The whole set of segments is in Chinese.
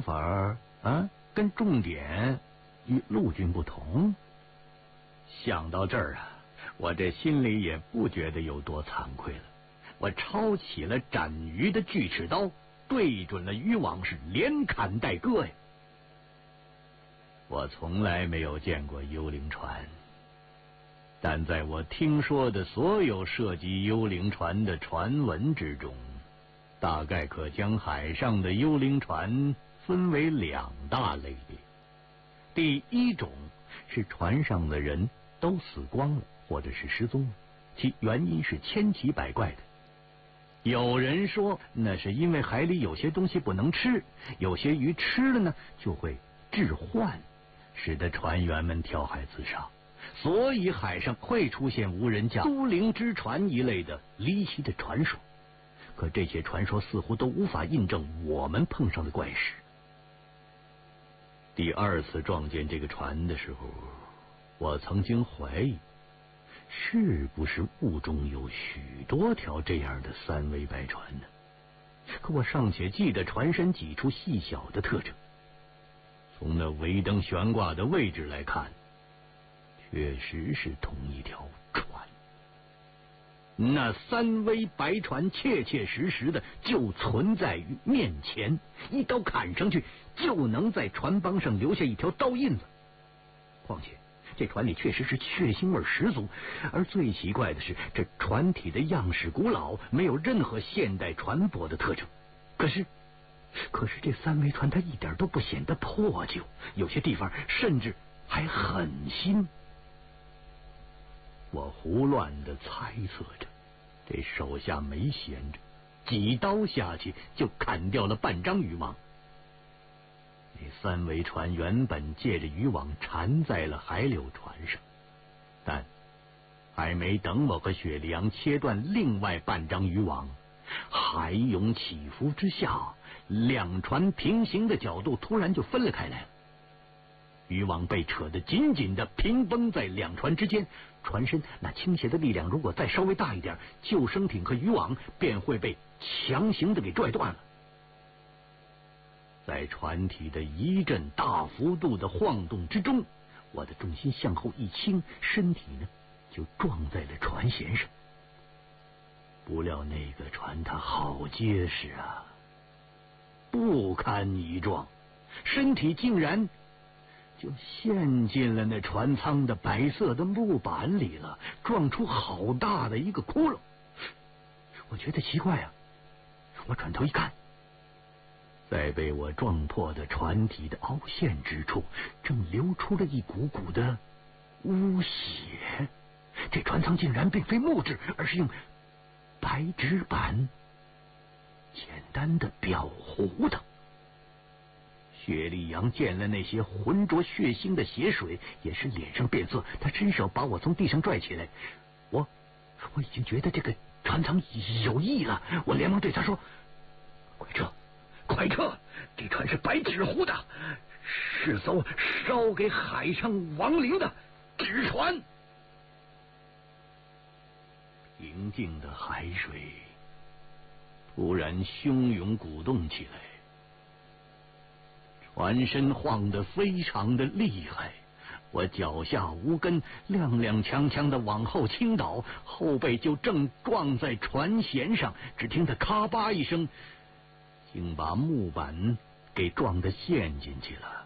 法跟重点与陆军不同。想到这儿啊，我这心里也不觉得有多惭愧了。我抄起了斩鱼的锯齿刀，对准了渔网，是连砍带割呀。我从来没有见过幽灵船，但在我听说的所有涉及幽灵船的传闻之中，大概可将海上的幽灵船分为两大类别。第一种是船上的人都死光了，或者是失踪了，其原因是千奇百怪的。有人说那是因为海里有些东西不能吃，有些鱼吃了呢就会致幻，使得船员们跳海自杀，所以海上会出现无人驾幽灵之船一类的离奇的传说。可这些传说似乎都无法印证我们碰上的怪事。第二次撞见这个船的时候，我曾经怀疑是不是雾中有许多条这样的三桅白船呢？可我尚且记得船身几处细小的特征，从那桅灯悬挂的位置来看，确实是同一条船。那三桅白船切切实实的就存在于面前，一刀砍上去就能在船帮上留下一条刀印子。况且这船里确实是血腥味十足，而最奇怪的是，这船体的样式古老，没有任何现代船舶的特征。可是这三桅船它一点都不显得破旧，有些地方甚至还很新。我胡乱地猜测着，这手下没闲着，几刀下去就砍掉了半张渔网。那三桅船原本借着渔网缠在了海柳船上，但还没等我和雪莉昂切断另外半张渔网，海涌起伏之下，两船平行的角度突然就分了开来了。渔网被扯得紧紧的平绷在两船之间，船身那倾斜的力量如果再稍微大一点，救生艇和渔网便会被强行的给拽断了。在船体的一阵大幅度的晃动之中，我的重心向后一倾，身体呢就撞在了船舷上。不料那个船它好结实啊，不堪一撞，身体竟然就陷进了那船舱的白色的木板里了，撞出好大的一个窟窿。我觉得奇怪啊，我转头一看，在被我撞破的船体的凹陷之处，正流出了一股股的污血。这船舱竟然并非木质，而是用白纸板简单的裱糊的。雪莉杨见了那些浑浊血腥的血水，也是脸上变色，他伸手把我从地上拽起来。我已经觉得这个船舱有异了，我连忙对他说：“快撤！这船是白纸糊的，是艘烧给海上亡灵的纸船。”平静的海水突然汹涌鼓动起来，船身晃得非常的厉害，我脚下无根，踉踉跄跄的往后倾倒，后背就正撞在船舷上，只听得咔吧一声，竟把木板给撞得陷进去了。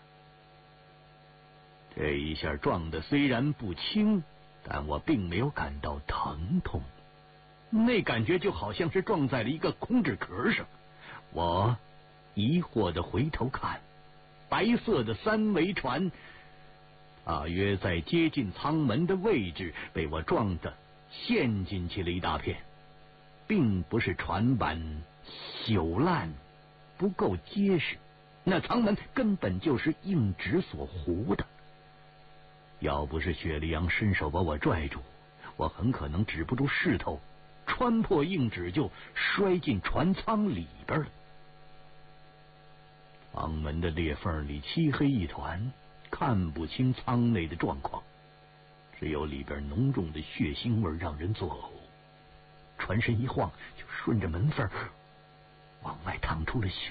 这一下撞得虽然不轻，但我并没有感到疼痛，那感觉就好像是撞在了一个空纸壳上。我疑惑地回头看，白色的三桅船大约在接近舱门的位置被我撞得陷进去了一大片，并不是船板朽烂不够结实，那舱门根本就是硬纸所糊的。要不是雪莉杨伸手把我拽住，我很可能止不住势头，穿破硬纸就摔进船舱里边了。舱门的裂缝里漆黑一团，看不清舱内的状况，只有里边浓重的血腥味让人作呕。船身一晃，就顺着门缝往外淌出了血